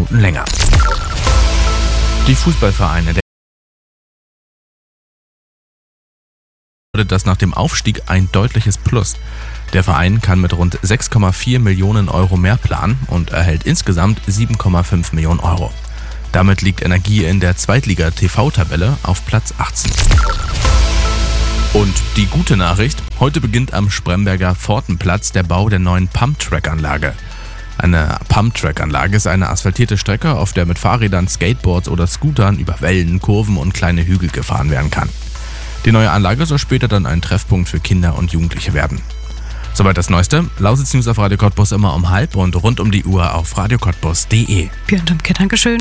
Minuten länger. Die Fußballvereine das nach dem Aufstieg ein deutliches Plus. Der Verein kann mit rund 6,4 Millionen Euro mehr planen und erhält insgesamt 7,5 Millionen Euro. Damit liegt Energie in der Zweitliga-TV-Tabelle auf Platz 18. Und die gute Nachricht: Heute beginnt am Spremberger Pfortenplatz der Bau der neuen Pumptrack-Anlage. Eine Pumptrack-Anlage ist eine asphaltierte Strecke, auf der mit Fahrrädern, Skateboards oder Scootern über Wellen, Kurven und kleine Hügel gefahren werden kann. Die neue Anlage soll später dann ein Treffpunkt für Kinder und Jugendliche werden. Soweit das Neueste. Lausitz News auf Radio Cottbus immer um 12 und rund um die Uhr auf radiocottbus.de. Björn Dümke, Dankeschön.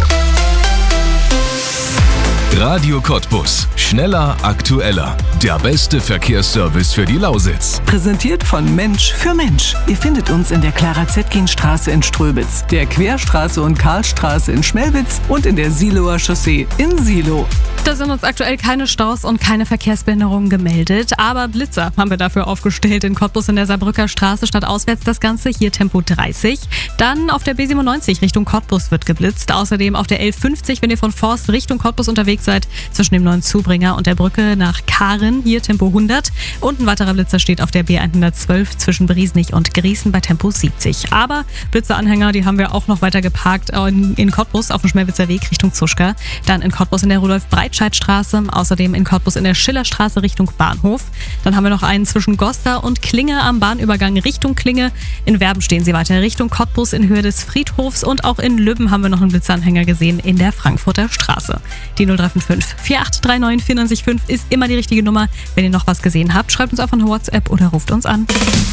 Radio Cottbus. Schneller, aktueller. Der beste Verkehrsservice für die Lausitz. Präsentiert von Mensch für Mensch. Ihr findet uns in der Clara-Zetkin-Straße in Ströbitz, der Querstraße und Karlstraße in Schmelwitz und in der Siloer Chaussee in Silo. Da sind uns aktuell keine Staus und keine Verkehrsbehinderungen gemeldet, aber Blitzer haben wir dafür aufgestellt in Cottbus in der Saarbrücker Straße stadtauswärts das Ganze, hier Tempo 30. Dann auf der B97 Richtung Cottbus wird geblitzt, außerdem auf der L50, wenn ihr von Forst Richtung Cottbus unterwegs seid, zwischen dem neuen Zubringer und der Brücke nach Karen, hier Tempo 100. Und ein weiterer Blitzer steht auf der B112 zwischen Briesnich und Griesen bei Tempo 70. Aber Blitzeranhänger, die haben wir auch noch weiter geparkt in Cottbus auf dem Schmelwitzer Weg Richtung Zuschka. Dann in Cottbus in der Rudolf-Breitscheid-Straße, außerdem in Cottbus in der Schillerstraße Richtung Bahnhof. Dann haben wir noch einen zwischen Gosta und Klinge am Bahnübergang Richtung Klinge. In Werben stehen sie weiter Richtung Cottbus in Höhe des Friedhofs und auch in Lübben haben wir noch einen Blitzeranhänger gesehen in der Frankfurter Straße. Die 0355 4839 495 ist immer die richtige Nummer. Wenn ihr noch was gesehen habt, schreibt uns auf eine WhatsApp oder ruft uns an.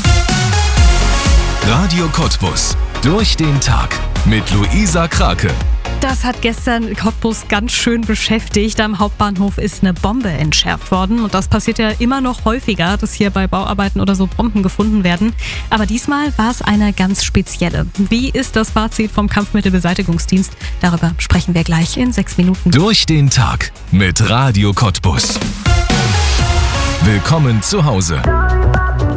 Radio Cottbus. Durch den Tag mit Luisa Krake. Das hat gestern Cottbus ganz schön beschäftigt. Am Hauptbahnhof ist eine Bombe entschärft worden. Und das passiert ja immer noch häufiger, dass hier bei Bauarbeiten oder so Bomben gefunden werden. Aber diesmal war es eine ganz spezielle. Wie ist das Fazit vom Kampfmittelbeseitigungsdienst? Darüber sprechen wir gleich in 6 Minuten. Durch den Tag mit Radio Cottbus. Willkommen zu Hause.